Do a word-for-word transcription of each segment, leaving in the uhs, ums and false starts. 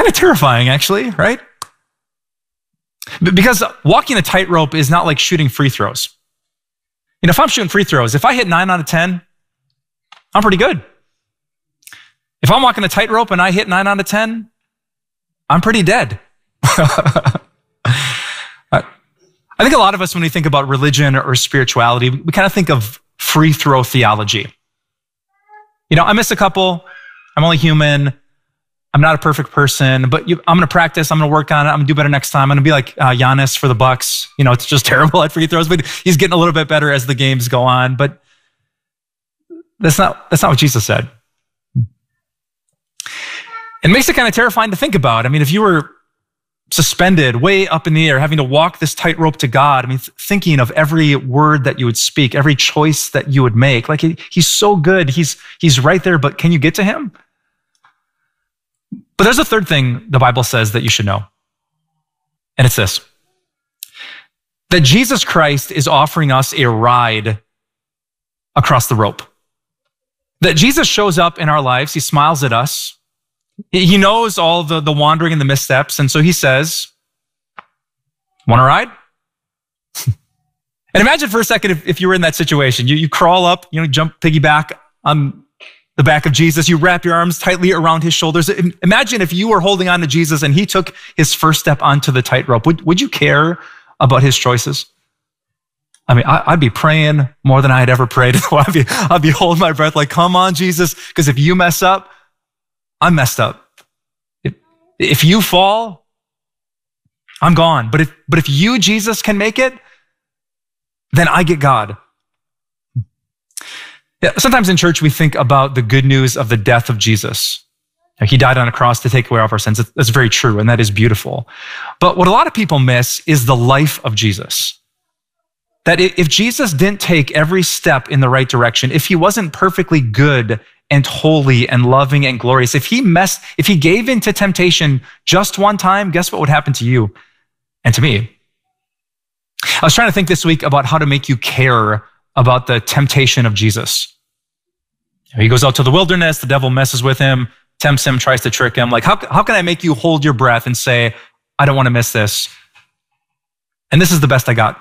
kind of terrifying, actually, right? Because walking a tightrope is not like shooting free throws. You know, if I'm shooting free throws, if I hit nine out of ten, I'm pretty good. If I'm walking a tightrope and I hit nine out of ten, I'm pretty dead. I think a lot of us, when we think about religion or spirituality, we kind of think of free throw theology. You know, I miss a couple. I'm only human. I'm not a perfect person, but you, I'm going to practice. I'm going to work on it. I'm going to do better next time. I'm going to be like uh, Giannis for the Bucks. You know, it's just terrible at free throws, but he's getting a little bit better as the games go on. But that's not that's not what Jesus said. It makes it kind of terrifying to think about. I mean, if you were suspended way up in the air, having to walk this tightrope to God, I mean, th- thinking of every word that you would speak, every choice that you would make, like he, he's so good. He's he's right there, but can you get to him? But there's a third thing the Bible says that you should know. And it's this: that Jesus Christ is offering us a ride across the rope. That Jesus shows up in our lives. He smiles at us. He knows all the, the wandering and the missteps. And so he says, want to ride? And imagine for a second if, if you were in that situation. You, you crawl up, you know, jump piggyback on the back of Jesus. You wrap your arms tightly around his shoulders. Imagine if you were holding on to Jesus and he took his first step onto the tightrope. Would, would you care about his choices? I mean, I, I'd be praying more than I had ever prayed. I'd be, I'd be holding my breath like, come on, Jesus, because if you mess up, I'm messed up. If, if you fall, I'm gone. But if, but if you, Jesus, can make it, then I get God. Yeah, sometimes in church, we think about the good news of the death of Jesus. He died on a cross to take away all of our sins. That's very true, and that is beautiful. But what a lot of people miss is the life of Jesus. That if Jesus didn't take every step in the right direction, if he wasn't perfectly good and holy and loving and glorious, if he messed, if he gave in to temptation just one time, guess what would happen to you and to me? I was trying to think this week about how to make you care about the temptation of Jesus. He goes out to the wilderness, the devil messes with him, tempts him, tries to trick him. Like, how, how can I make you hold your breath and say, I don't want to miss this? And this is the best I got.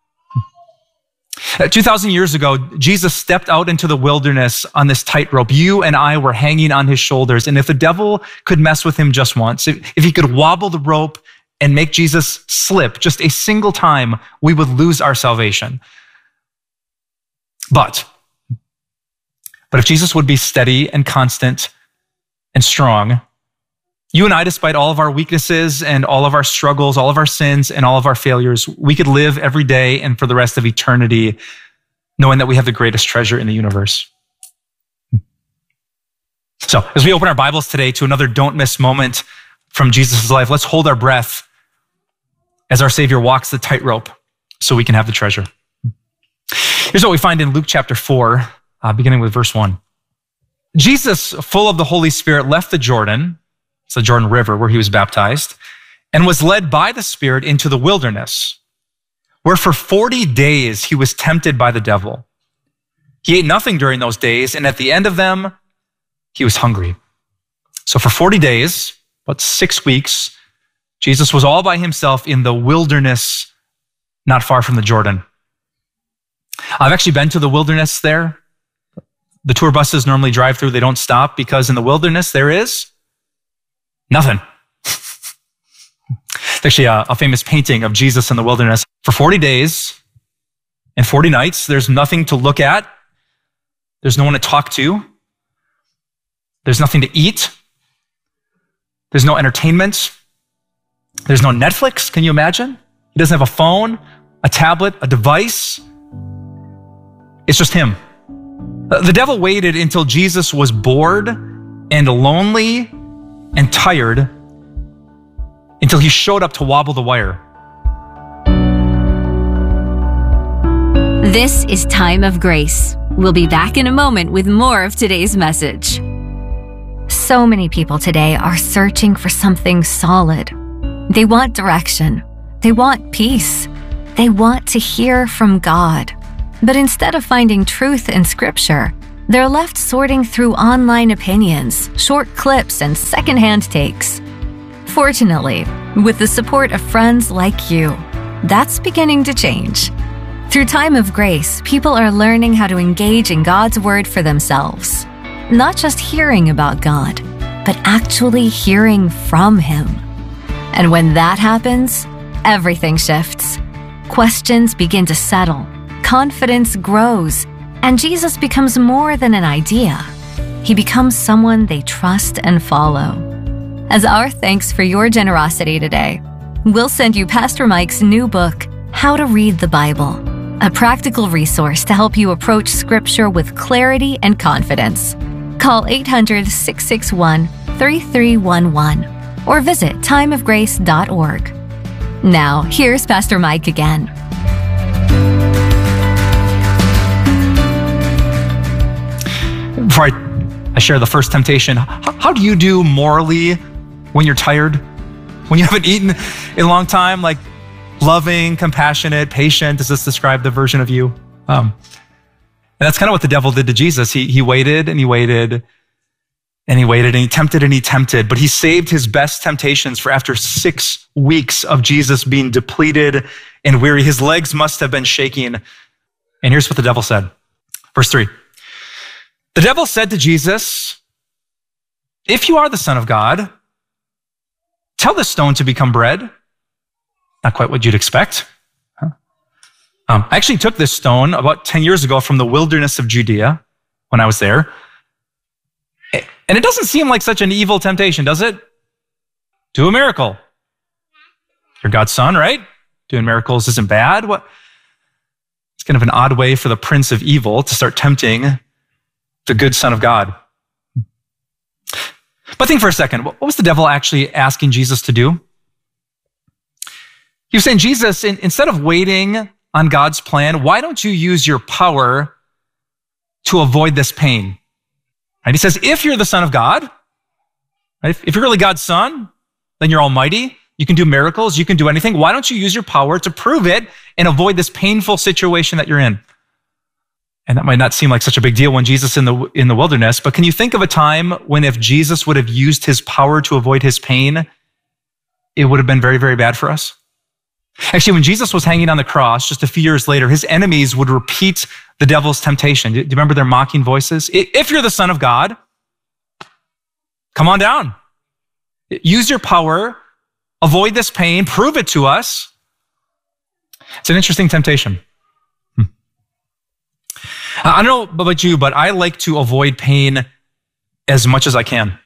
two thousand years ago, Jesus stepped out into the wilderness on this tightrope. You and I were hanging on his shoulders. And if the devil could mess with him just once, if, if he could wobble the rope and make Jesus slip just a single time, we would lose our salvation. But, but if Jesus would be steady and constant and strong, you and I, despite all of our weaknesses and all of our struggles, all of our sins and all of our failures, we could live every day and for the rest of eternity knowing that we have the greatest treasure in the universe. So as we open our Bibles today to another don't miss moment from Jesus' life, let's hold our breath as our Savior walks the tightrope so we can have the treasure. Here's what we find in Luke chapter four, uh, beginning with verse one. Jesus, full of the Holy Spirit, left the Jordan, it's the Jordan River where he was baptized, and was led by the Spirit into the wilderness, where for forty days he was tempted by the devil. He ate nothing during those days, and at the end of them, he was hungry. So for forty days, about six weeks, Jesus was all by himself in the wilderness, not far from the Jordan. I've actually been to the wilderness there. The tour buses normally drive through, they don't stop, because in the wilderness there is nothing. It's actually a, a famous painting of Jesus in the wilderness. For forty days and forty nights, there's nothing to look at. There's no one to talk to. There's nothing to eat. There's no entertainment. There's no Netflix. Can you imagine? He doesn't have a phone, a tablet, a device. It's just him. The devil waited until Jesus was bored and lonely and tired until he showed up to wobble the wire. This is Time of Grace. We'll be back in a moment with more of today's message. So many people today are searching for something solid. They want direction. They want peace. They want to hear from God. But instead of finding truth in Scripture, they're left sorting through online opinions, short clips, and secondhand takes. Fortunately, with the support of friends like you, that's beginning to change. Through Time of Grace, people are learning how to engage in God's Word for themselves. Not just hearing about God, but actually hearing from Him. And when that happens, everything shifts. Questions begin to settle, confidence grows, and Jesus becomes more than an idea. He becomes someone they trust and follow. As our thanks for your generosity today, we'll send you Pastor Mike's new book, How to Read the Bible, a practical resource to help you approach Scripture with clarity and confidence. Call eight hundred, six six one, three three one one or visit time of grace dot org. Now, here's Pastor Mike again. Before I, I share the first temptation, how, how do you do morally when you're tired? When you haven't eaten in a long time? Like loving, compassionate, patient? Does this describe the version of you? Um, and that's kind of what the devil did to Jesus. He, he waited and he waited and he waited and he tempted and he tempted, but he saved his best temptations for after six weeks of Jesus being depleted and weary. His legs must have been shaking. And here's what the devil said. Verse three. The devil said to Jesus, "If you are the Son of God, tell this stone to become bread." Not quite what you'd expect. Huh? Um, I actually took this stone about ten years ago from the wilderness of Judea when I was there. And it doesn't seem like such an evil temptation, does it? Do a miracle. You're God's son, right? Doing miracles isn't bad. What? It's kind of an odd way for the prince of evil to start tempting the good Son of God. But think for a second, what was the devil actually asking Jesus to do? He was saying, Jesus, in, instead of waiting on God's plan, why don't you use your power to avoid this pain? Right? He says, if you're the Son of God, right, if, if you're really God's son, then you're almighty, you can do miracles, you can do anything. Why don't you use your power to prove it and avoid this painful situation that you're in? And that might not seem like such a big deal when Jesus in the in the wilderness, but can you think of a time when if Jesus would have used his power to avoid his pain, it would have been very, very bad for us? Actually, when Jesus was hanging on the cross, just a few years later, his enemies would repeat the devil's temptation. Do you remember their mocking voices? If you're the Son of God, come on down. Use your power, avoid this pain, prove it to us. It's an interesting temptation. I don't know about you, but I like to avoid pain as much as I can.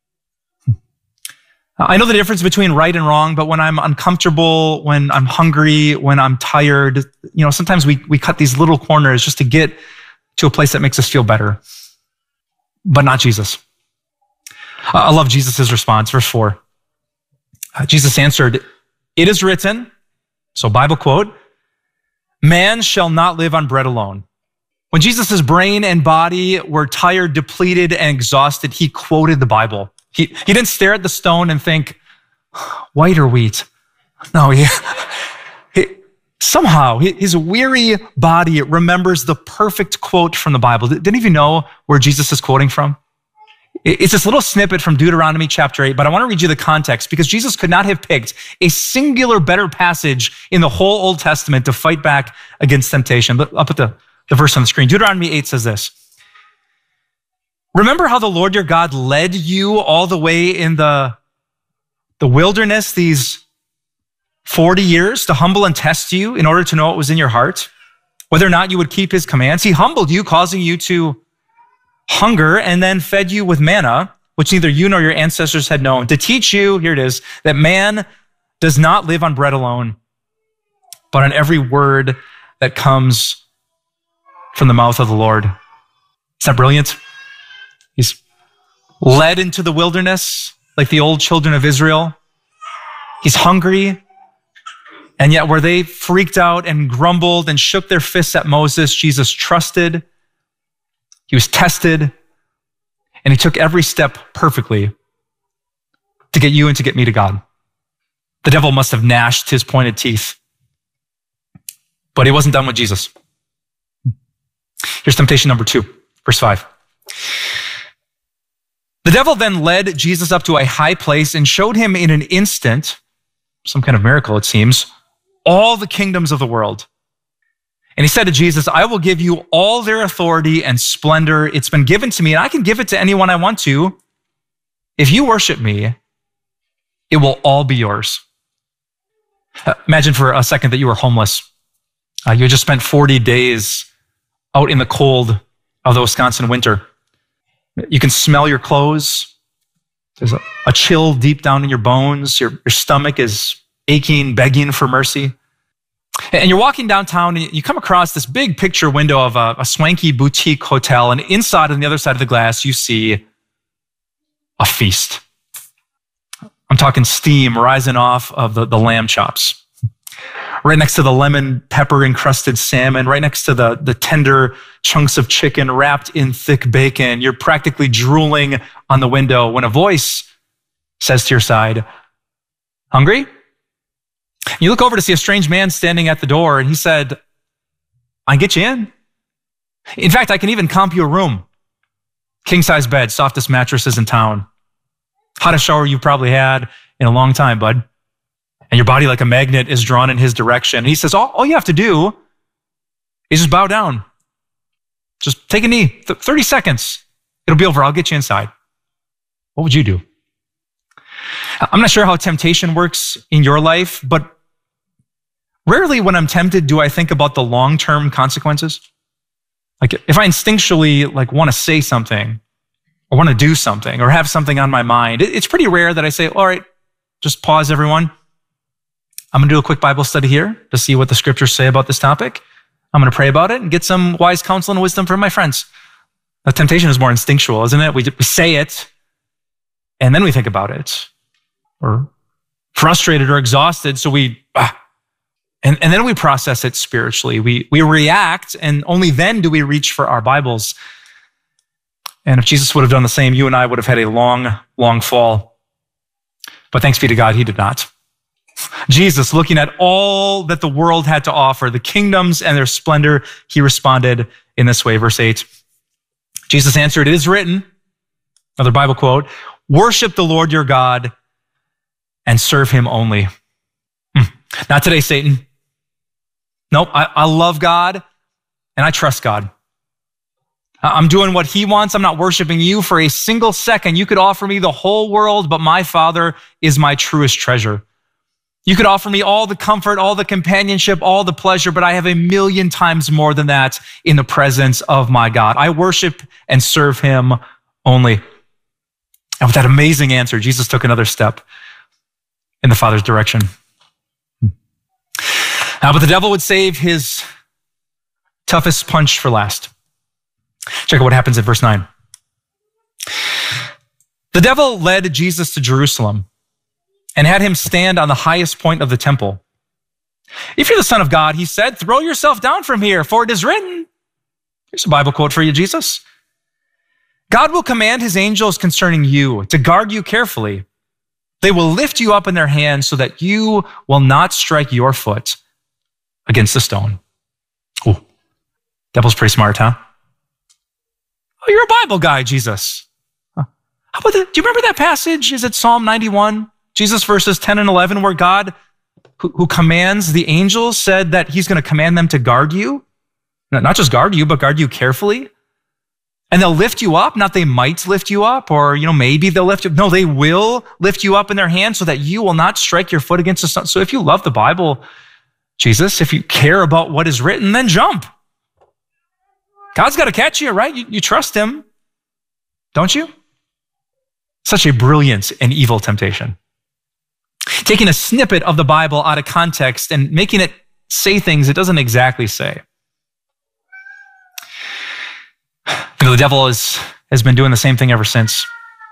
I know the difference between right and wrong, but when I'm uncomfortable, when I'm hungry, when I'm tired, you know, sometimes we, we cut these little corners just to get to a place that makes us feel better. But not Jesus. I love Jesus' response, verse four. Uh, Jesus answered, "It is written," so Bible quote, "man shall not live on bread alone." When Jesus' brain and body were tired, depleted, and exhausted, he quoted the Bible. He, he didn't stare at the stone and think, white or wheat? No, he, he, somehow his weary body remembers the perfect quote from the Bible. Didn't even know where Jesus is quoting from. It's this little snippet from Deuteronomy chapter eight, but I want to read you the context because Jesus could not have picked a singular better passage in the whole Old Testament to fight back against temptation. But I'll put the The verse on the screen. Deuteronomy eight says this. "Remember how the Lord your God led you all the way in the, the wilderness these forty years to humble and test you in order to know what was in your heart, whether or not you would keep his commands. He humbled you, causing you to hunger, and then fed you with manna, which neither you nor your ancestors had known, to teach you," here it is, "that man does not live on bread alone, but on every word that comes from the mouth of the Lord." Is that brilliant? He's led into the wilderness like the old children of Israel. He's hungry. And yet where they freaked out and grumbled and shook their fists at Moses, Jesus trusted. He was tested. And he took every step perfectly to get you and to get me to God. The devil must have gnashed his pointed teeth. But he wasn't done with Jesus. Here's temptation number two, verse five. The devil then led Jesus up to a high place and showed him in an instant, some kind of miracle it seems, all the kingdoms of the world. And he said to Jesus, I will give you all their authority and splendor. It's been given to me, and I can give it to anyone I want to. If you worship me, it will all be yours. Uh, imagine for a second that you were homeless. Uh, you had just spent forty days out in the cold of the Wisconsin winter. You can smell your clothes. There's a, a chill deep down in your bones. Your, your stomach is aching, begging for mercy. And you're walking downtown and you come across this big picture window of a, a swanky boutique hotel. And inside on the other side of the glass, you see a feast. I'm talking steam rising off of the, the lamb chops. Right next to the lemon pepper encrusted salmon, right next to the, the tender chunks of chicken wrapped in thick bacon. You're practically drooling on the window when a voice says to your side, hungry? You look over to see a strange man standing at the door, and he said, I can get you in. In fact, I can even comp you a room. King-size bed, softest mattresses in town. Hottest shower you've probably had in a long time, bud. And your body like a magnet is drawn in his direction. And he says, all, all you have to do is just bow down. Just take a knee, Th- thirty seconds. It'll be over. I'll get you inside. What would you do? I'm not sure how temptation works in your life, but rarely when I'm tempted do I think about the long-term consequences. Like if I instinctually like want to say something or want to do something or have something on my mind, it's pretty rare that I say, all right, just pause everyone. I'm going to do a quick Bible study here to see what the scriptures say about this topic. I'm going to pray about it and get some wise counsel and wisdom from my friends. The temptation is more instinctual, isn't it? We say it and then we think about it. Or frustrated or exhausted, so we, ah, and, and then we process it spiritually. We, we react, and only then do we reach for our Bibles. And if Jesus would have done the same, you and I would have had a long, long fall. But thanks be to God, he did not. Jesus, looking at all that the world had to offer, the kingdoms and their splendor, he responded in this way, verse eight. Jesus answered, it is written, another Bible quote, worship the Lord your God and serve him only. Hmm. Not today, Satan. Nope, I, I love God and I trust God. I'm doing what he wants. I'm not worshiping you for a single second. You could offer me the whole world, but my Father is my truest treasure. You could offer me all the comfort, all the companionship, all the pleasure, but I have a million times more than that in the presence of my God. I worship and serve him only. And with that amazing answer, Jesus took another step in the Father's direction. Now, but the devil would save his toughest punch for last. Check out what happens at verse nine. The devil led Jesus to Jerusalem and had him stand on the highest point of the temple. If you're the Son of God, he said, throw yourself down from here, for it is written. Here's a Bible quote for you, Jesus. God will command his angels concerning you to guard you carefully. They will lift you up in their hands so that you will not strike your foot against the stone. Ooh, devil's pretty smart, huh? Oh, you're a Bible guy, Jesus. Huh. How about that? Do you remember that passage? Is it Psalm ninety-one? Jesus verses ten and eleven, where God, who, who commands the angels, said that he's going to command them to guard you. Not just guard you, but guard you carefully. And they'll lift you up, not they might lift you up, or, you know, maybe they'll lift you up. No, they will lift you up in their hands so that you will not strike your foot against the stone. So if you love the Bible, Jesus, if you care about what is written, then jump. God's got to catch you, right? You, you trust him, don't you? Such a brilliant and evil temptation. Taking a snippet of the Bible out of context and making it say things it doesn't exactly say. You know, the devil is, has been doing the same thing ever since.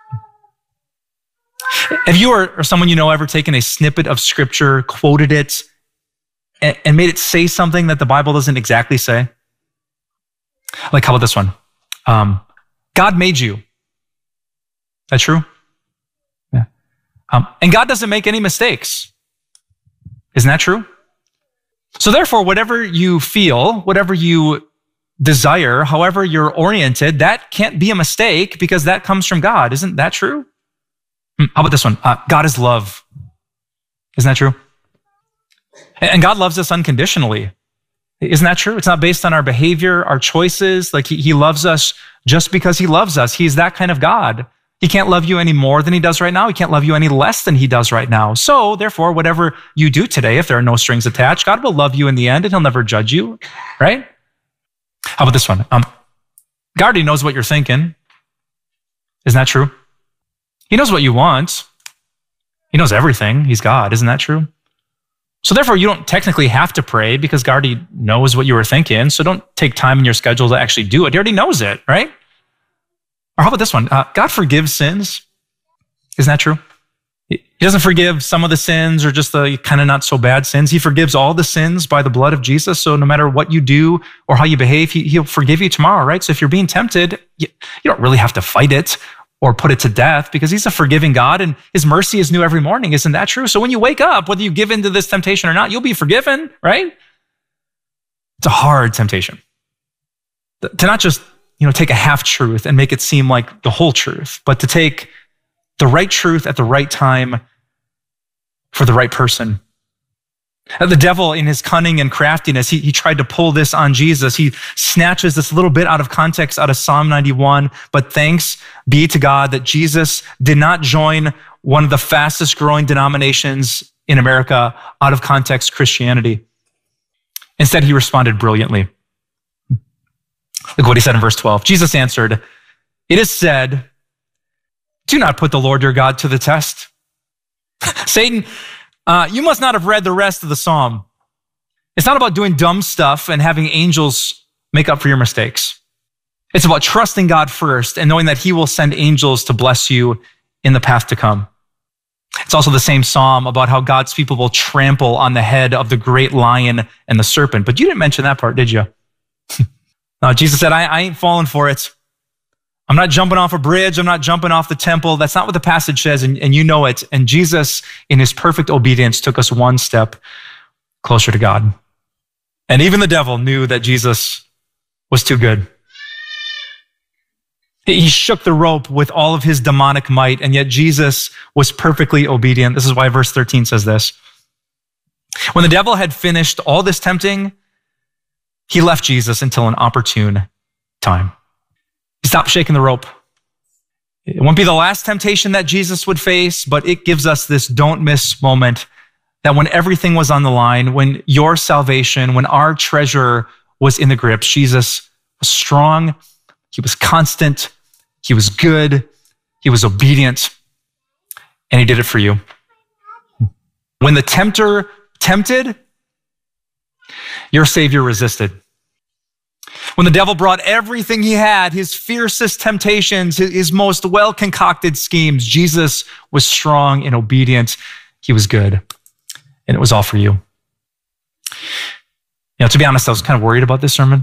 Have you or, or someone you know ever taken a snippet of scripture, quoted it, and, and made it say something that the Bible doesn't exactly say? Like, how about this one? Um, God made you. Is that true? Yeah. Um, and God doesn't make any mistakes. Isn't that true? So therefore, whatever you feel, whatever you desire, however you're oriented, that can't be a mistake because that comes from God. Isn't that true? Hmm, how about this one? Uh, God is love. Isn't that true? And God loves us unconditionally. Isn't that true? It's not based on our behavior, our choices. Like he, he loves us just because he loves us. He's that kind of God. He can't love you any more than he does right now. He can't love you any less than he does right now. So therefore, whatever you do today, if there are no strings attached, God will love you in the end and he'll never judge you, right? How about this one? Um, God already knows what you're thinking. Isn't that true? He knows what you want. He knows everything. He's God. Isn't that true? So therefore, you don't technically have to pray because God already knows what you were thinking. So don't take time in your schedule to actually do it. He already knows it, right? Or how about this one? Uh, God forgives sins. Isn't that true? He doesn't forgive some of the sins or just the kind of not so bad sins. He forgives all the sins by the blood of Jesus. So no matter what you do or how you behave, he, he'll forgive you tomorrow, right? So if you're being tempted, you, you don't really have to fight it or put it to death because he's a forgiving God and his mercy is new every morning. Isn't that true? So when you wake up, whether you give into this temptation or not, you'll be forgiven, right? It's a hard temptation. To not just, you know, take a half truth and make it seem like the whole truth, but to take the right truth at the right time for the right person. The devil, in his cunning and craftiness, he, he tried to pull this on Jesus. He snatches this little bit out of context out of Psalm ninety-one, but thanks be to God that Jesus did not join one of the fastest growing denominations in America out of context Christianity. Instead, he responded brilliantly. Look what he said in verse twelve. Jesus answered, "It is said, do not put the Lord your God to the test." Satan, uh, you must not have read the rest of the psalm. It's not about doing dumb stuff and having angels make up for your mistakes. It's about trusting God first and knowing that he will send angels to bless you in the path to come. It's also the same psalm about how God's people will trample on the head of the great lion and the serpent. But you didn't mention that part, did you? No, Jesus said, I, I ain't falling for it. I'm not jumping off a bridge. I'm not jumping off the temple. That's not what the passage says, and, and you know it. And Jesus, in his perfect obedience, took us one step closer to God. And even the devil knew that Jesus was too good. He shook the rope with all of his demonic might, and yet Jesus was perfectly obedient. This is why verse thirteen says this. When the devil had finished all this tempting, he left Jesus until an opportune time. He stopped shaking the rope. It won't be the last temptation that Jesus would face, but it gives us this don't miss moment that when everything was on the line, when your salvation, when our treasure was in the grips, Jesus was strong, he was constant, he was good, he was obedient, and he did it for you. When the tempter tempted, your Savior resisted. When the devil brought everything he had, his fiercest temptations, his most well-concocted schemes, Jesus was strong and obedient. He was good. And it was all for you. You know, to be honest, I was kind of worried about this sermon.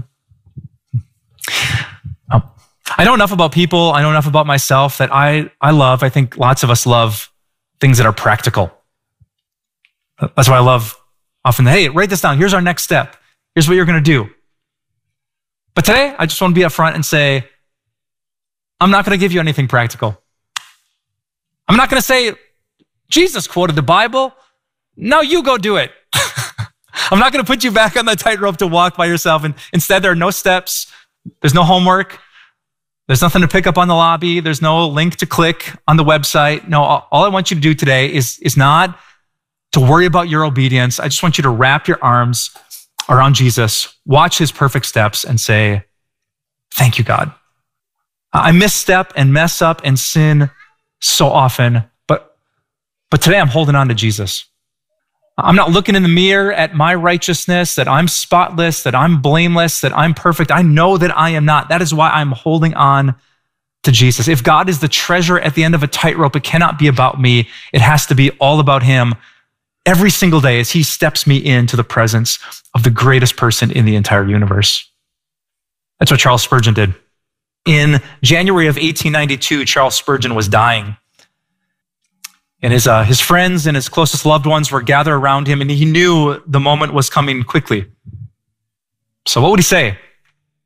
Um, I know enough about people, I know enough about myself that I, I love, I think lots of us love things that are practical. That's why I love often, hey, write this down. Here's our next step. Here's what you're going to do. But today, I just want to be upfront and say, I'm not going to give you anything practical. I'm not going to say, Jesus quoted the Bible. Now you go do it. I'm not going to put you back on the tightrope to walk by yourself. And instead, there are no steps. There's no homework. There's nothing to pick up on the lobby. There's no link to click on the website. No, all I want you to do today is, is not to worry about your obedience. I just want you to wrap your arms around Jesus, watch his perfect steps, and say, thank you, God. I misstep and mess up and sin so often, but, but today I'm holding on to Jesus. I'm not looking in the mirror at my righteousness, that I'm spotless, that I'm blameless, that I'm perfect. I know that I am not. That is why I'm holding on to Jesus. If God is the treasure at the end of a tightrope, it cannot be about me. It has to be all about him every single day as he steps me into the presence of the greatest person in the entire universe. That's what Charles Spurgeon did. In January of eighteen ninety-two, Charles Spurgeon was dying. And his, uh, his friends and his closest loved ones were gathered around him, and he knew the moment was coming quickly. So what would he say?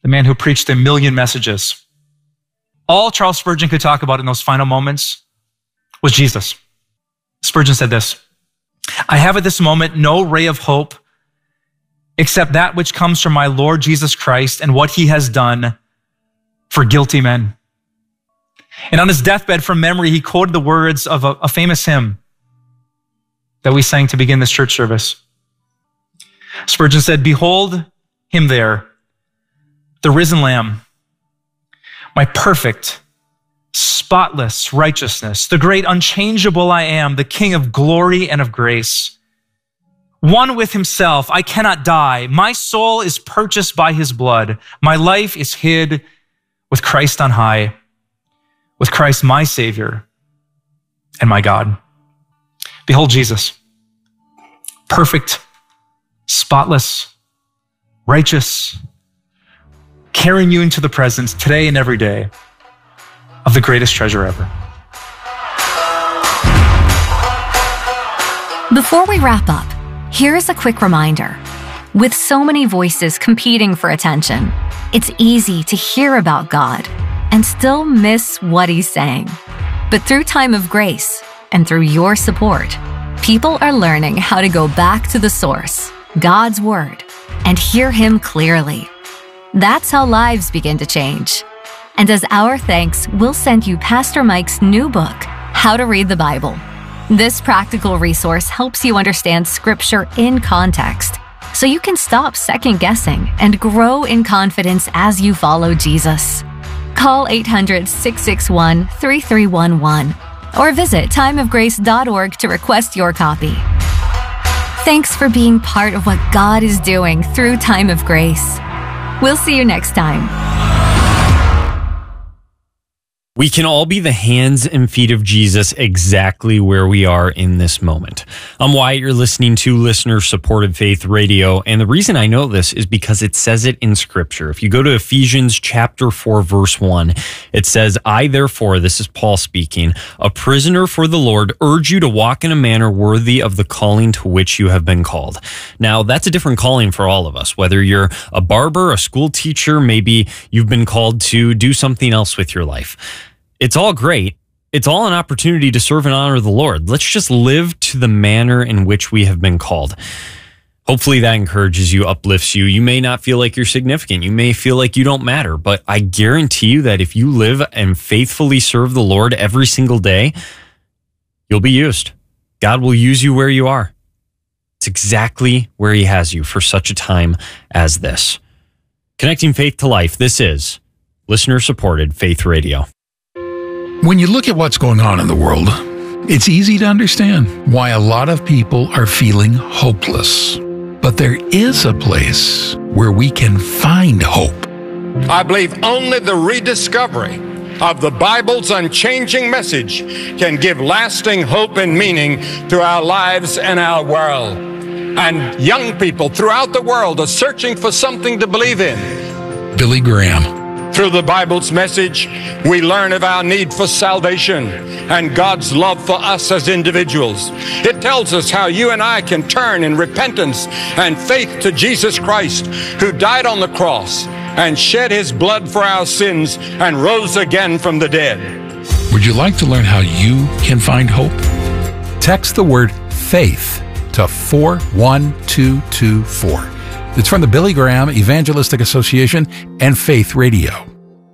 the man who preached a million messages. All Charles Spurgeon could talk about in those final moments was Jesus. Spurgeon said this, "I have at this moment no ray of hope except that which comes from my Lord Jesus Christ and what he has done for guilty men." And on his deathbed, from memory, he quoted the words of a, a famous hymn that we sang to begin this church service. Spurgeon said, "Behold him there, the risen Lamb, my perfect, spotless righteousness, the great unchangeable I am, the King of glory and of grace. One with himself, I cannot die. My soul is purchased by his blood. My life is hid with Christ on high, with Christ my Savior and my God." Behold Jesus, perfect, spotless, righteous, carrying you into the presence today and every day of the greatest treasure ever. Before we wrap up, here's a quick reminder. With so many voices competing for attention, it's easy to hear about God and still miss what he's saying. But through Time of Grace and through your support, people are learning how to go back to the source, God's Word, and hear him clearly. That's how lives begin to change. And as our thanks, we'll send you Pastor Mike's new book, How to Read the Bible. This practical resource helps you understand Scripture in context, so you can stop second-guessing and grow in confidence as you follow Jesus. Call eight hundred, six six one, three three one one or visit time of grace dot org to request your copy. Thanks for being part of what God is doing through Time of Grace. We'll see you next time. We can all be the hands and feet of Jesus exactly where we are in this moment. I'm Wyatt. You're listening to listener-supported Faith Radio, and the reason I know this is because it says it in Scripture. If you go to Ephesians chapter four, verse one, it says, "I therefore," this is Paul speaking, "a prisoner for the Lord, urge you to walk in a manner worthy of the calling to which you have been called." Now, that's a different calling for all of us. Whether you're a barber, a school teacher, maybe you've been called to do something else with your life. It's all great. It's all an opportunity to serve and honor the Lord. Let's just live to the manner in which we have been called. Hopefully that encourages you, uplifts you. You may not feel like you're significant. You may feel like you don't matter, but I guarantee you that if you live and faithfully serve the Lord every single day, you'll be used. God will use you where you are. It's exactly where he has you for such a time as this. Connecting faith to life. This is listener-supported Faith Radio. When you look at what's going on in the world, it's easy to understand why a lot of people are feeling hopeless. But there is a place where we can find hope. I believe only the rediscovery of the Bible's unchanging message can give lasting hope and meaning to our lives and our world. And young people throughout the world are searching for something to believe in. Billy Graham. Through the Bible's message, we learn of our need for salvation and God's love for us as individuals. It tells us how you and I can turn in repentance and faith to Jesus Christ, who died on the cross and shed his blood for our sins and rose again from the dead. Would you like to learn how you can find hope? Text the word FAITH to four one two two four. It's from the Billy Graham Evangelistic Association and Faith Radio.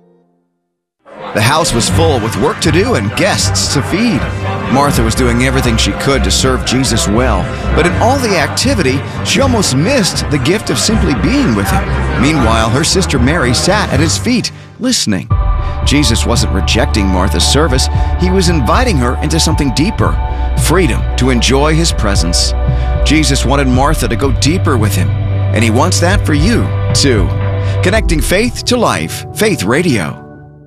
The house was full with work to do and guests to feed. Martha was doing everything she could to serve Jesus well, but in all the activity, she almost missed the gift of simply being with him. Meanwhile, her sister Mary sat at his feet, listening. Jesus wasn't rejecting Martha's service. He was inviting her into something deeper, freedom to enjoy his presence. Jesus wanted Martha to go deeper with him, and he wants that for you, too. Connecting faith to life, Faith Radio.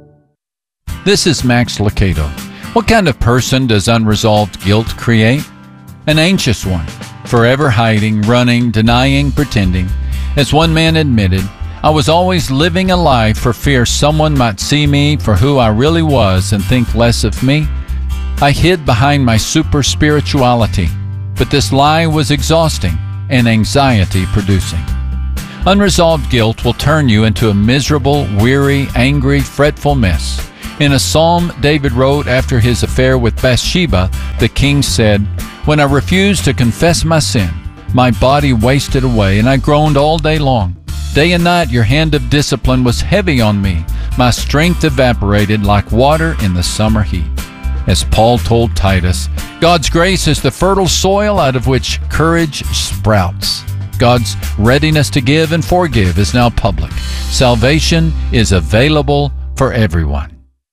This is Max Lucado. What kind of person does unresolved guilt create? An anxious one, forever hiding, running, denying, pretending. As one man admitted, I was always living a lie for fear someone might see me for who I really was and think less of me. I hid behind my super spirituality, but this lie was exhausting and anxiety producing. Unresolved guilt will turn you into a miserable, weary, angry, fretful mess. In a psalm David wrote after his affair with Bathsheba, the king said, "When I refused to confess my sin, my body wasted away, and I groaned all day long. Day and night your hand of discipline was heavy on me. My strength evaporated like water in the summer heat." As Paul told Titus, God's grace is the fertile soil out of which courage sprouts. God's readiness to give and forgive is now public. Salvation is available for everyone.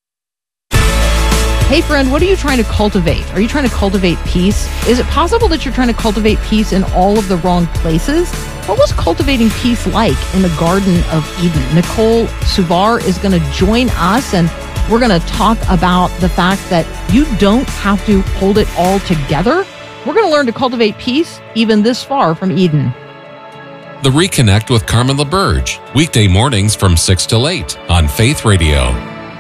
Hey friend, what are you trying to cultivate? Are you trying to cultivate peace? Is it possible that you're trying to cultivate peace in all of the wrong places? What was cultivating peace like in the Garden of Eden? Nicole Suvar is going to join us, and we're going to talk about the fact that you don't have to hold it all together. We're going to learn to cultivate peace even this far from Eden. The Reconnect with Carmen LaBerge, weekday mornings from six till eight on Faith Radio.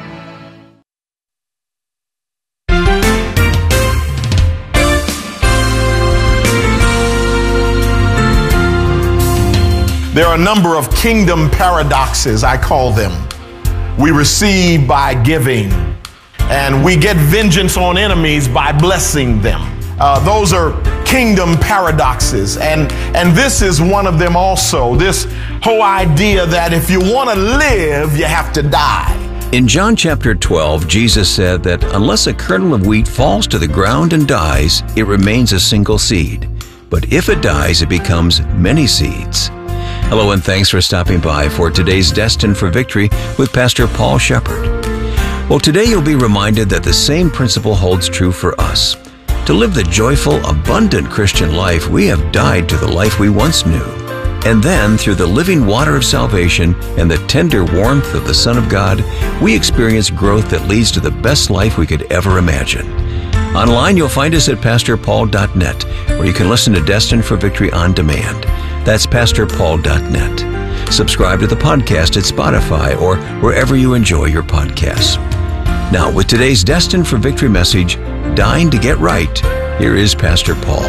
There are a number of kingdom paradoxes, I call them. We receive by giving, and we get vengeance on enemies by blessing them. Uh, those are kingdom paradoxes, and, and this is one of them also. This whole idea that if you want to live, you have to die. In John chapter twelve, Jesus said that unless a kernel of wheat falls to the ground and dies, it remains a single seed. But if it dies, it becomes many seeds. Hello, and thanks for stopping by for today's Destined for Victory with Pastor Paul Shepard. Well, today you'll be reminded that the same principle holds true for us. To live the joyful, abundant Christian life, we have died to the life we once knew. And then, through the living water of salvation and the tender warmth of the Son of God, we experience growth that leads to the best life we could ever imagine. Online, you'll find us at pastor paul dot net, where you can listen to Destined for Victory on demand. That's pastor paul dot net. Subscribe to the podcast at Spotify or wherever you enjoy your podcasts. Now, with today's Destined for Victory message, Dying to Get Right, here is Pastor Paul.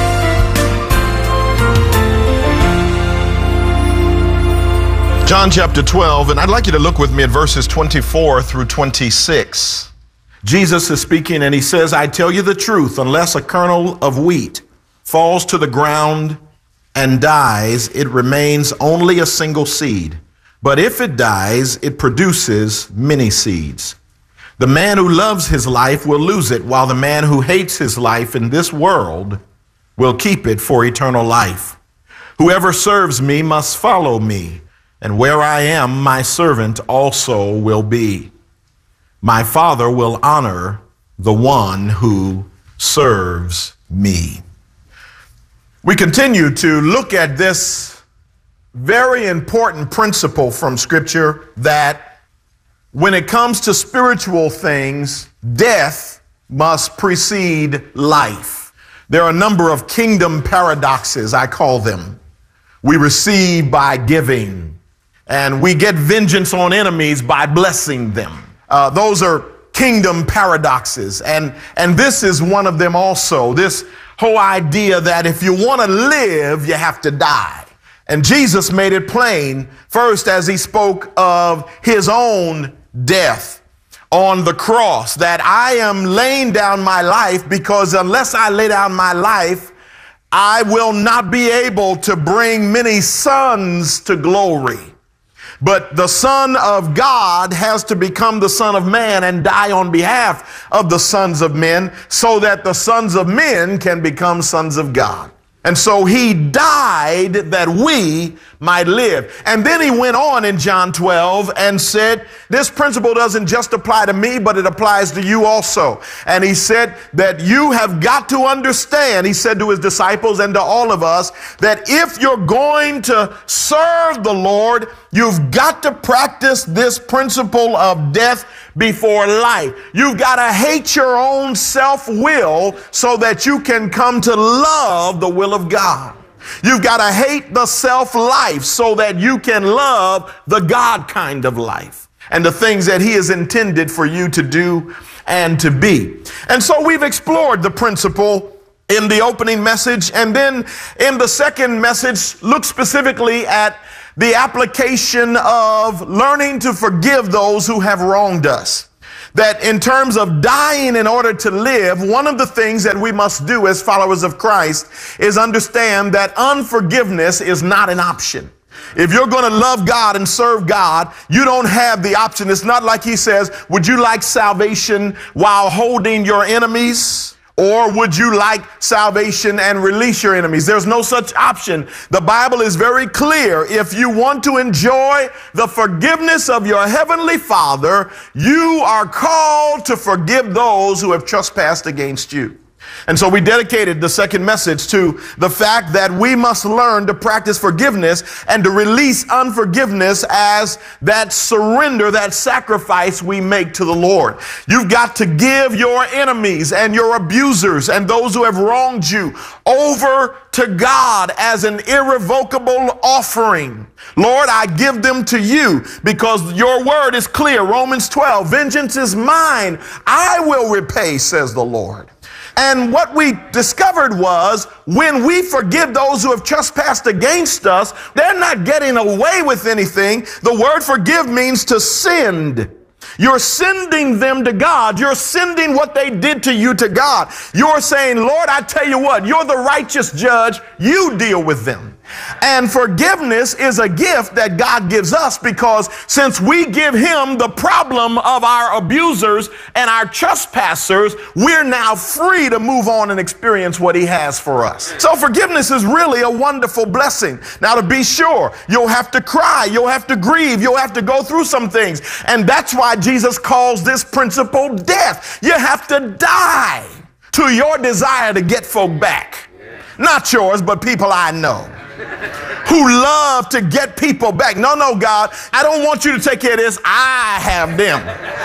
John chapter twelve, and I'd like you to look with me at verses twenty-four through twenty-six. Jesus is speaking, and he says, "I tell you the truth, unless a kernel of wheat falls to the ground and dies, it remains only a single seed. But if it dies, it produces many seeds. The man who loves his life will lose it, while the man who hates his life in this world will keep it for eternal life. Whoever serves me must follow me, and where I am, my servant also will be. My Father will honor the one who serves me." We continue to look at this very important principle from Scripture that when it comes to spiritual things, death must precede life. There are a number of kingdom paradoxes, I call them. We receive by giving, and we get vengeance on enemies by blessing them. Uh, those are kingdom paradoxes, and, and this is one of them also. This whole idea that if you want to live, you have to die. And Jesus made it plain first as he spoke of his own death on the cross, that I am laying down my life because unless I lay down my life, I will not be able to bring many sons to glory. But the Son of God has to become the Son of Man and die on behalf of the sons of men so that the sons of men can become sons of God. And so he died that we might live. And then he went on in John twelve and said, this principle doesn't just apply to me, but it applies to you also. And he said that you have got to understand, he said to his disciples and to all of us, that if you're going to serve the Lord, you've got to practice this principle of death before life. You've got to hate your own self-will so that you can come to love the will of God. You've got to hate the self-life so that you can love the God kind of life and the things that he has intended for you to do and to be. And so we've explored the principle in the opening message, and then in the second message, look specifically at the application of learning to forgive those who have wronged us. That in terms of dying in order to live, one of the things that we must do as followers of Christ is understand that unforgiveness is not an option. If you're going to love God and serve God, you don't have the option. It's not like he says, would you like salvation while holding your enemies? Or would you like salvation and release your enemies? There's no such option. The Bible is very clear. If you want to enjoy the forgiveness of your heavenly Father, you are called to forgive those who have trespassed against you. And so we dedicated the second message to the fact that we must learn to practice forgiveness and to release unforgiveness as that surrender, that sacrifice we make to the Lord. You've got to give your enemies and your abusers and those who have wronged you over to God as an irrevocable offering. Lord, I give them to you because your word is clear. Romans twelve, vengeance is mine. I will repay, says the Lord. And what we discovered was when we forgive those who have trespassed against us, they're not getting away with anything. The word forgive means to send. You're sending them to God. You're sending what they did to you to God. You're saying, Lord, I tell you what, you're the righteous judge. You deal with them. And forgiveness is a gift that God gives us because since we give him the problem of our abusers and our trespassers, we're now free to move on and experience what he has for us. So forgiveness is really a wonderful blessing. Now, to be sure, you'll have to cry, you'll have to grieve, you'll have to go through some things. And that's why Jesus calls this principle death. You have to die to your desire to get folk back. Not yours, but people I know who love to get people back. No, no, God, I don't want you to take care of this. I have them.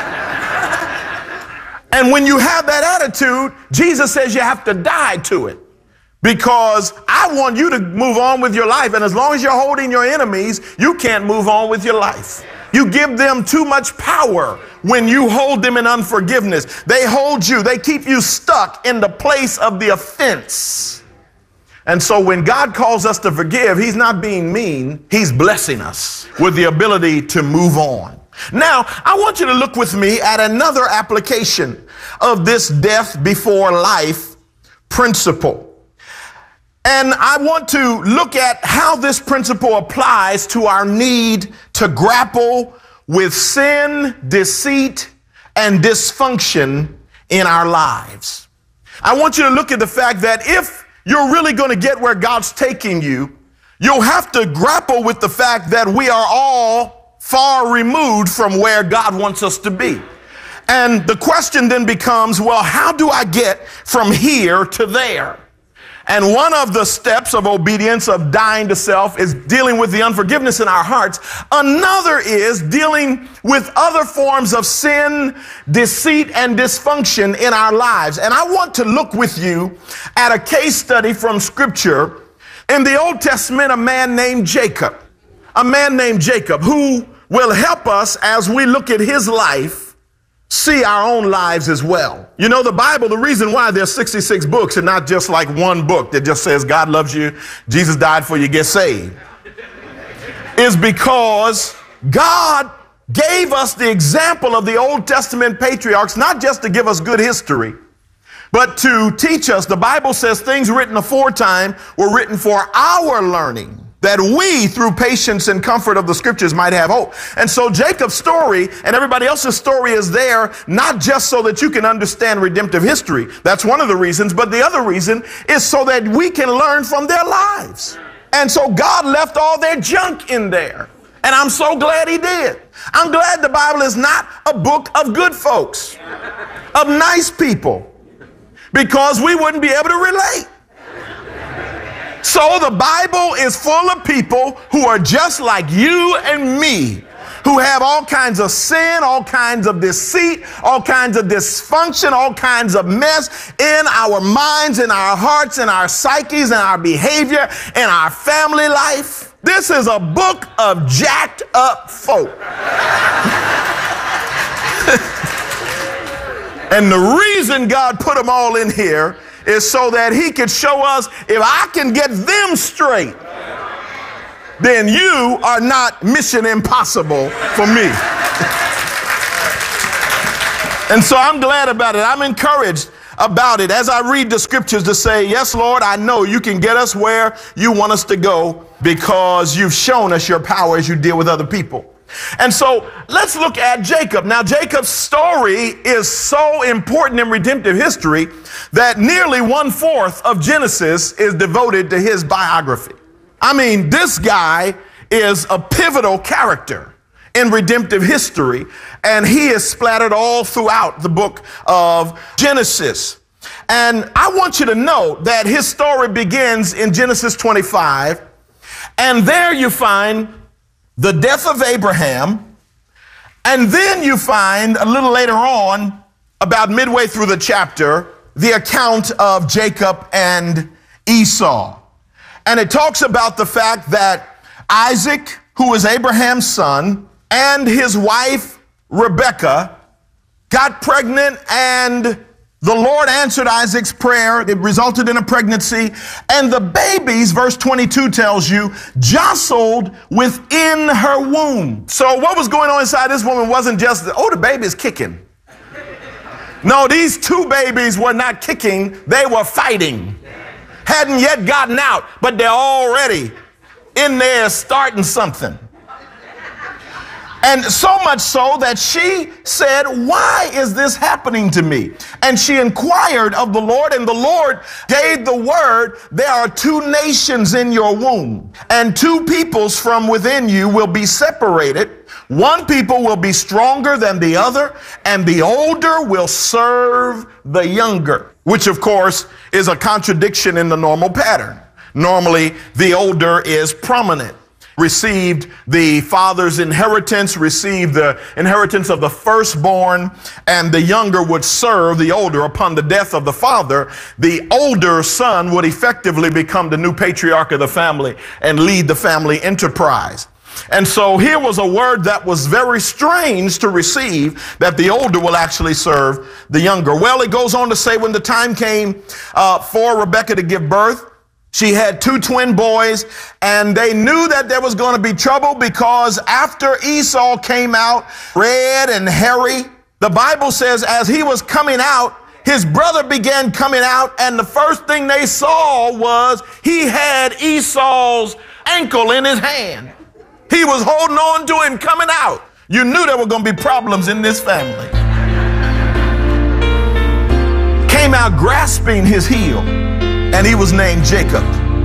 And when you have that attitude, Jesus says you have to die to it because I want you to move on with your life. And as long as you're holding your enemies, you can't move on with your life. You give them too much power when you hold them in unforgiveness. They hold you. They keep you stuck in the place of the offense. And so when God calls us to forgive, he's not being mean. He's blessing us with the ability to move on. Now, I want you to look with me at another application of this death before life principle. And I want to look at how this principle applies to our need to grapple with sin, deceit, and dysfunction in our lives. I want you to look at the fact that if you're really going to get where God's taking you, you'll have to grapple with the fact that we are all far removed from where God wants us to be. And the question then becomes, well, how do I get from here to there? And one of the steps of obedience, of dying to self, is dealing with the unforgiveness in our hearts. Another is dealing with other forms of sin, deceit, and dysfunction in our lives. And I want to look with you at a case study from Scripture. In the Old Testament, a man named Jacob, a man named Jacob, who will help us as we look at his life see our own lives as well. You know, the Bible, the reason why there's sixty-six books and not just like one book that just says God loves you, Jesus died for you, get saved, is because God gave us the example of the Old Testament patriarchs, not just to give us good history, but to teach us. The Bible says things written aforetime were written for our learning, that we, through patience and comfort of the scriptures, might have hope. And so Jacob's story and everybody else's story is there, not just so that you can understand redemptive history. That's one of the reasons. But the other reason is so that we can learn from their lives. And so God left all their junk in there. And I'm so glad he did. I'm glad the Bible is not a book of good folks, of nice people, because we wouldn't be able to relate. So the Bible is full of people who are just like you and me, who have all kinds of sin, all kinds of deceit, all kinds of dysfunction, all kinds of mess in our minds, in our hearts, in our psyches, in our behavior, in our family life. This is a book of jacked up folk. And the reason God put them all in here is so that he could show us, if I can get them straight, then you are not mission impossible for me. And so I'm glad about it. I'm encouraged about it as I read the scriptures to say, yes, Lord, I know you can get us where you want us to go because you've shown us your power as you deal with other people. And so let's look at Jacob. Now, Jacob's story is so important in redemptive history that nearly one fourth of Genesis is devoted to his biography. I mean, this guy is a pivotal character in redemptive history, and he is splattered all throughout the book of Genesis. And I want you to know that his story begins in Genesis twenty-five, and there you find the death of Abraham, and then you find a little later on, about midway through the chapter, the account of Jacob and Esau. And it talks about the fact that Isaac, who was Abraham's son, and his wife, Rebekah, got pregnant, and the Lord answered Isaac's prayer. It resulted in a pregnancy. And the babies, verse twenty-two tells you, jostled within her womb. So what was going on inside this woman wasn't just, oh, the baby's kicking. No, these two babies were not kicking. They were fighting. Hadn't yet gotten out, but they're already in there starting something. And so much so that she said, why is this happening to me? And she inquired of the Lord, and the Lord gave the word, there are two nations in your womb, and two peoples from within you will be separated. One people will be stronger than the other, and the older will serve the younger, which of course is a contradiction in the normal pattern. Normally, the older is prominent, received the father's inheritance, received the inheritance of the firstborn, and the younger would serve the older. Upon the death of the father, the older son would effectively become the new patriarch of the family and lead the family enterprise. And so here was a word that was very strange to receive, that the older will actually serve the younger. Well, it goes on to say when the time came uh, for Rebekah to give birth, she had two twin boys, and they knew that there was going to be trouble because after Esau came out, red and hairy, the Bible says as he was coming out, his brother began coming out, and the first thing they saw was he had Esau's ankle in his hand. He was holding on to him coming out. You knew there were going to be problems in this family. Came out grasping his heel, and he was named Jacob.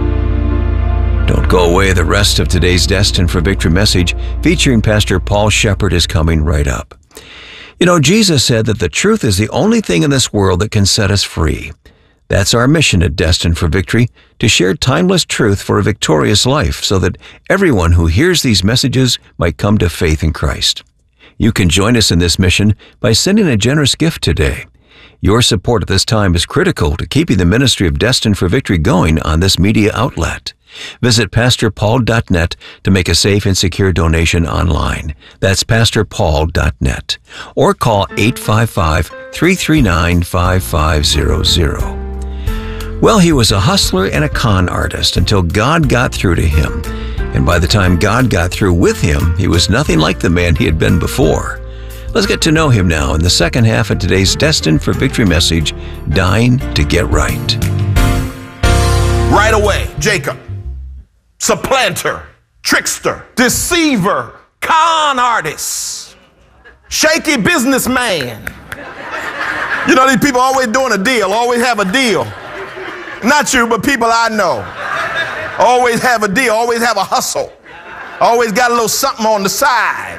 Don't go away. The rest of today's Destined for Victory message featuring Pastor Paul Shepherd is coming right up. You know, Jesus said that the truth is the only thing in this world that can set us free. That's our mission at Destined for Victory, to share timeless truth for a victorious life so that everyone who hears these messages might come to faith in Christ. You can join us in this mission by sending a generous gift today. Your support at this time is critical to keeping the ministry of Destined for Victory going on this media outlet. Visit pastor paul dot net to make a safe and secure donation online. That's pastor paul dot net. Or call eight five five, three three nine, five five zero zero. Well, he was a hustler and a con artist until God got through to him. And by the time God got through with him, he was nothing like the man he had been before. Let's get to know him now in the second half of today's Destined for Victory message, Dying to Get Right. Right away, Jacob, supplanter, trickster, deceiver, con artist, shaky businessman. You know, these people always doing a deal, always have a deal. Not you, but people I know. Always have a deal, always have a hustle. Always got a little something on the side.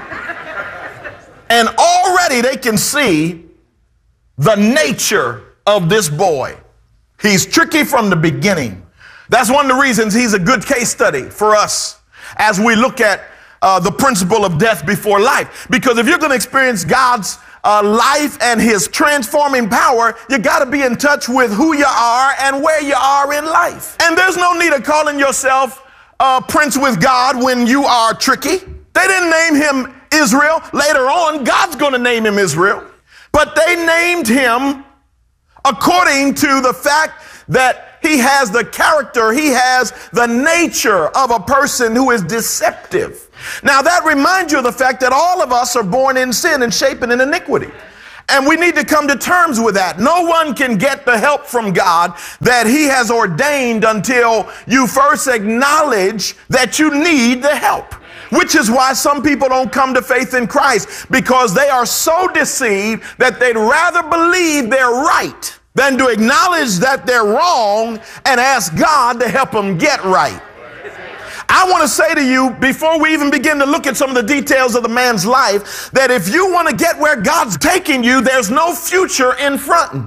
And already they can see the nature of this boy. He's tricky from the beginning. That's one of the reasons he's a good case study for us as we look at uh, the principle of death before life. Because if you're going to experience God's uh, life and his transforming power, you got to be in touch with who you are and where you are in life. And there's no need of calling yourself a prince with God when you are tricky. They didn't name him Israel. Later on, God's going to name him Israel. But they named him according to the fact that he has the character, he has the nature of a person who is deceptive. Now that reminds you of the fact that all of us are born in sin and shapen in iniquity. And we need to come to terms with that. No one can get the help from God that he has ordained until you first acknowledge that you need the help. Which is why some people don't come to faith in Christ, because they are so deceived that they'd rather believe they're right than to acknowledge that they're wrong and ask God to help them get right. I want to say to you, before we even begin to look at some of the details of the man's life, that if you want to get where God's taking you, there's no future in front.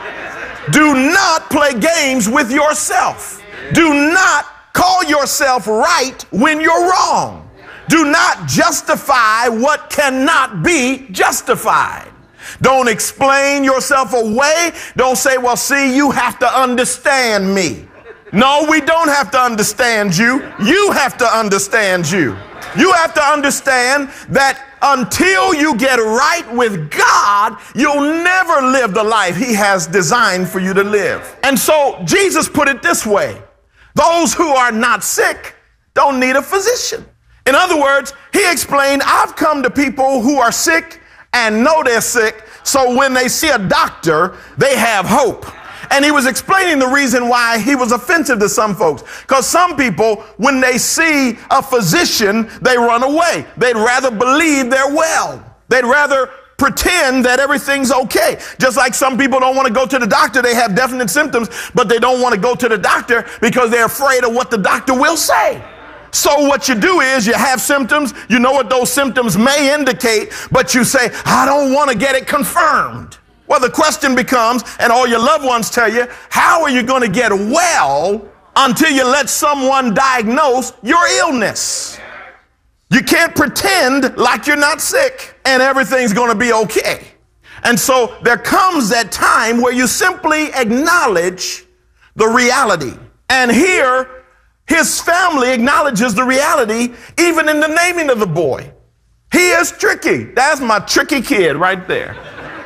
Do not play games with yourself. Do not call yourself right when you're wrong. Do not justify what cannot be justified. Don't explain yourself away. Don't say, well, see, you have to understand me. No, we don't have to understand you. You have to understand you. You have to understand that until you get right with God, you'll never live the life he has designed for you to live. And so Jesus put it this way: those who are not sick don't need a physician. In other words, he explained, I've come to people who are sick and know they're sick, so when they see a doctor, they have hope. And he was explaining the reason why he was offensive to some folks. Because some people, when they see a physician, they run away. They'd rather believe they're well. They'd rather pretend that everything's okay. Just like some people don't want to go to the doctor. They have definite symptoms, but they don't want to go to the doctor because they're afraid of what the doctor will say. So what you do is you have symptoms, you know what those symptoms may indicate, but you say, I don't want to get it confirmed. Well, the question becomes, and all your loved ones tell you, how are you going to get well until you let someone diagnose your illness? You can't pretend like you're not sick and everything's going to be okay. And so there comes that time where you simply acknowledge the reality. And here, his family acknowledges the reality even in the naming of the boy. He is tricky. That's my tricky kid right there.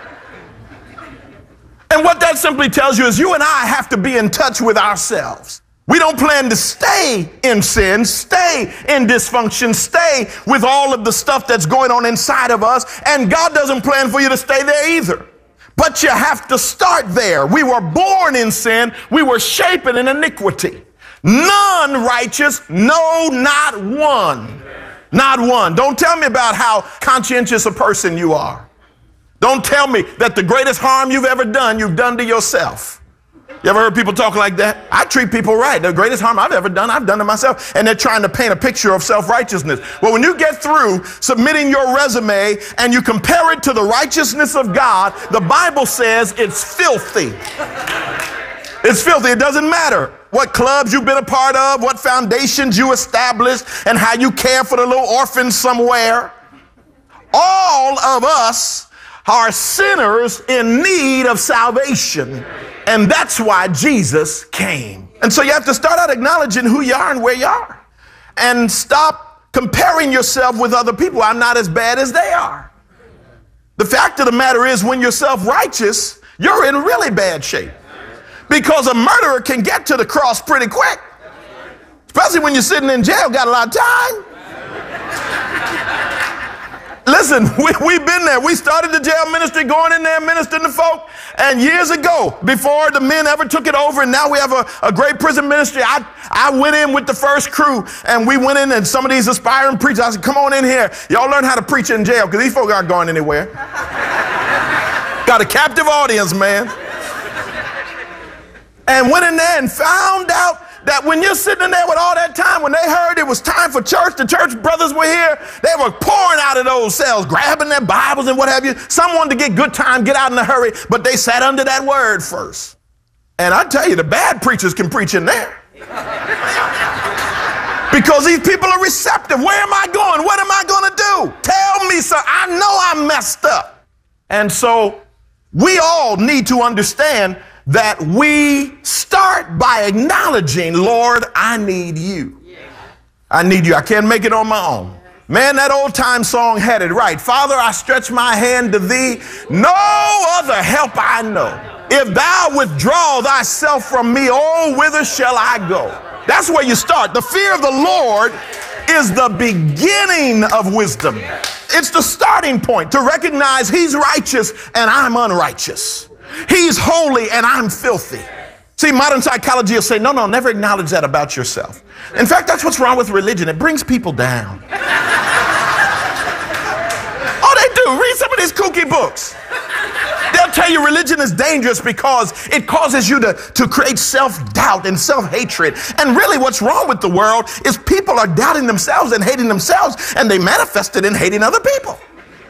And what that simply tells you is you and I have to be in touch with ourselves. We don't plan to stay in sin, stay in dysfunction, stay with all of the stuff that's going on inside of us. And God doesn't plan for you to stay there either. But you have to start there. We were born in sin. We were shapen in iniquity. None righteous, no, not one. Not one. Don't tell me about how conscientious a person you are. Don't tell me that the greatest harm you've ever done, you've done to yourself. You ever heard people talk like that? I treat people right. The greatest harm I've ever done, I've done to myself. And they're trying to paint a picture of self-righteousness. Well, when you get through submitting your resume and you compare it to the righteousness of God, the Bible says it's filthy. It's filthy. It doesn't matter what clubs you've been a part of, what foundations you established, and how you care for the little orphans somewhere. All of us are sinners in need of salvation. And that's why Jesus came. And so you have to start out acknowledging who you are and where you are. And stop comparing yourself with other people. I'm not as bad as they are. The fact of the matter is, when you're self-righteous, you're in really bad shape. Because a murderer can get to the cross pretty quick. Especially when you're sitting in jail, got a lot of time. Listen, we, we've been there. We started the jail ministry, going in there, ministering to folk. And years ago, before the men ever took it over, and now we have a, a great prison ministry, I, I went in with the first crew, and we went in, and some of these aspiring preachers, I said, come on in here. Y'all learn how to preach in jail, because these folk aren't going anywhere. Got a captive audience, man. And went in there and found out that when you're sitting in there with all that time, when they heard it was time for church, the church brothers were here, they were pouring out of those cells, grabbing their Bibles and what have you. Some wanted to get good time, get out in a hurry, but they sat under that word first. And I tell you, the bad preachers can preach in there. Because these people are receptive. Where am I going? What am I going to do? Tell me, sir. I know I'm messed up. And so we all need to understand that we start by acknowledging, Lord, I need you. I need you. I can't make it on my own. Man, that old time song had it right. Father, I stretch my hand to thee. No other help I know. If thou withdraw thyself from me, oh, whither shall I go? That's where you start. The fear of the Lord is the beginning of wisdom. It's the starting point to recognize he's righteous and I'm unrighteous. He's holy and I'm filthy. See, modern psychology will say, no, no, never acknowledge that about yourself. In fact, that's what's wrong with religion. It brings people down. Oh, they do. Read some of these kooky books. They'll tell you religion is dangerous because it causes you to, to create self-doubt and self-hatred. And really what's wrong with the world is people are doubting themselves and hating themselves, and they manifest it in hating other people.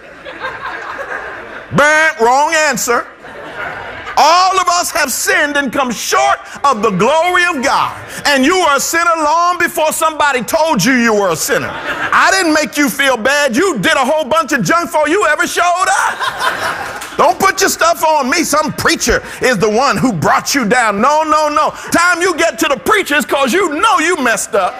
Bah, wrong answer. All of us have sinned and come short of the glory of God. And you were a sinner long before somebody told you you were a sinner. I didn't make you feel bad. You did a whole bunch of junk before you ever showed up. Don't put your stuff on me. Some preacher is the one who brought you down. No, no, no. Time you get to the preachers because you know you messed up.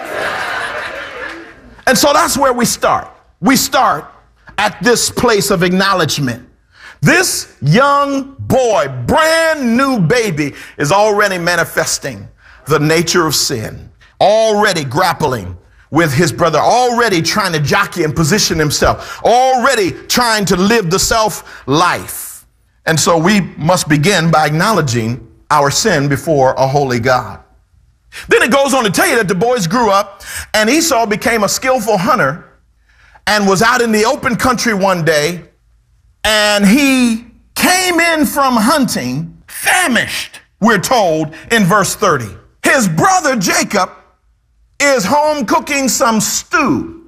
And so that's where we start. We start at this place of acknowledgement. This young boy, brand new baby, is already manifesting the nature of sin, already grappling with his brother, already trying to jockey and position himself, already trying to live the self life. And so we must begin by acknowledging our sin before a holy God. Then it goes on to tell you that the boys grew up and Esau became a skillful hunter and was out in the open country one day. And he came in from hunting famished, we're told in verse thirty. His brother Jacob is home cooking some stew.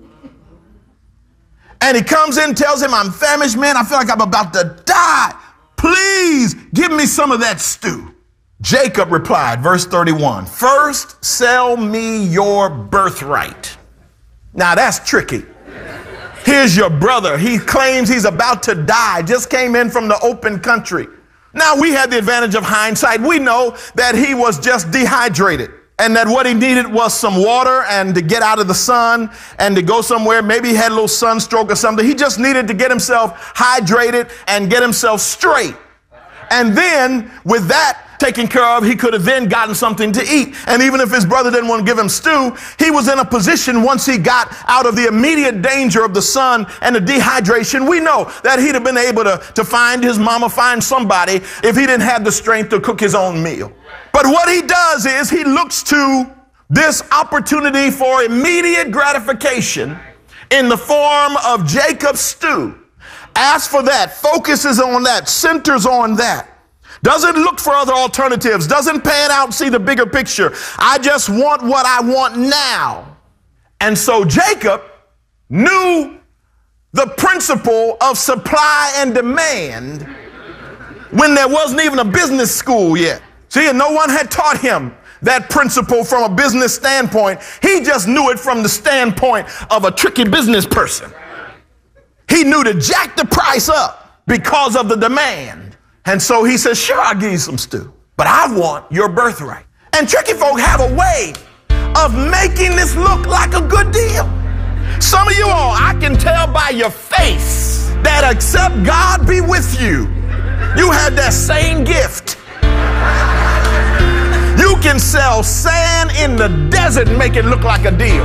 And he comes in and tells him, I'm famished, man. I feel like I'm about to die. Please give me some of that stew. Jacob replied, verse thirty-one, first sell me your birthright. Now that's tricky. Here's your brother. He claims he's about to die, just came in from the open country. Now, we had the advantage of hindsight. We know that he was just dehydrated and that what he needed was some water and to get out of the sun and to go somewhere. Maybe he had a little sunstroke or something. He just needed to get himself hydrated and get himself straight. And then with that taken care of, he could have then gotten something to eat. And even if his brother didn't want to give him stew, he was in a position once he got out of the immediate danger of the sun and the dehydration, we know that he'd have been able to, to find his mama, find somebody if he didn't have the strength to cook his own meal. But what he does is he looks to this opportunity for immediate gratification in the form of Jacob's stew. Asks for that, focuses on that, centers on that. Doesn't look for other alternatives, doesn't pan out and see the bigger picture. I just want what I want now. And so Jacob knew the principle of supply and demand when there wasn't even a business school yet. See, and no one had taught him that principle from a business standpoint. He just knew it from the standpoint of a tricky business person. He knew to jack the price up because of the demand. And so he says, sure, I'll give you some stew, but I want your birthright. And tricky folk have a way of making this look like a good deal. Some of you all, I can tell by your face that except God be with you, you have that same gift. You can sell sand in the desert and make it look like a deal.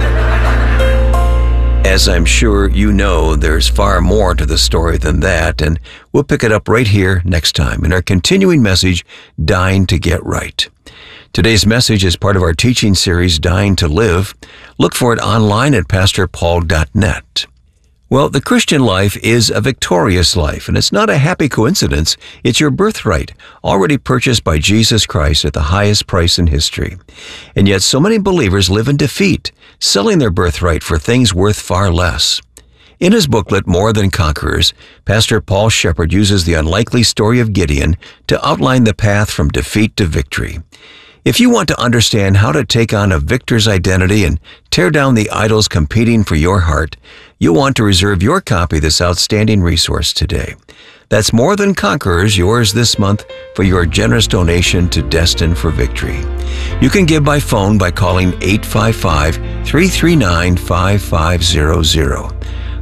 As I'm sure you know, there's far more to the story than that, and we'll pick it up right here next time in our continuing message, Dying to Get Right. Today's message is part of our teaching series, Dying to Live. Look for it online at pastor paul dot net. Well, the Christian life is a victorious life, and it's not a happy coincidence. It's your birthright, already purchased by Jesus Christ at the highest price in history. And yet so many believers live in defeat, selling their birthright for things worth far less. In his booklet, More Than Conquerors, Pastor Paul Shepherd uses the unlikely story of Gideon to outline the path from defeat to victory. If you want to understand how to take on a victor's identity and tear down the idols competing for your heart, you'll want to reserve your copy of this outstanding resource today. That's More Than Conquerors, yours this month for your generous donation to Destined for Victory. You can give by phone by calling eight five five, three three nine, five five zero zero.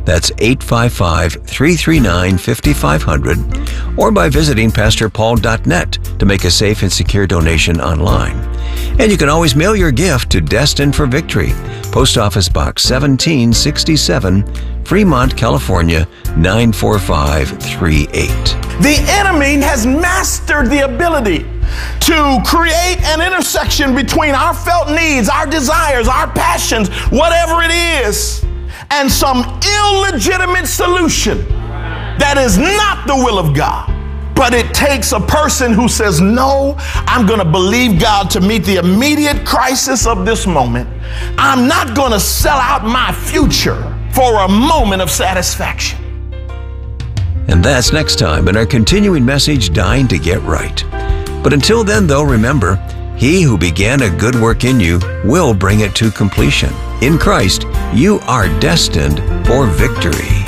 That's eight five five, three three nine, five five zero zero, or by visiting pastor paul dot net to make a safe and secure donation online. And you can always mail your gift to Destined for Victory, Post Office Box seventeen sixty-seven, Fremont, California, nine four five three eight. The enemy has mastered the ability to create an intersection between our felt needs, our desires, our passions, whatever it is, and some illegitimate solution that is not the will of God. But it takes a person who says, no, I'm going to believe God to meet the immediate crisis of this moment. I'm not going to sell out my future for a moment of satisfaction. And that's next time in our continuing message, Dying to Get Right. But until then, though, remember, he who began a good work in you will bring it to completion. In Christ, you are destined for victory.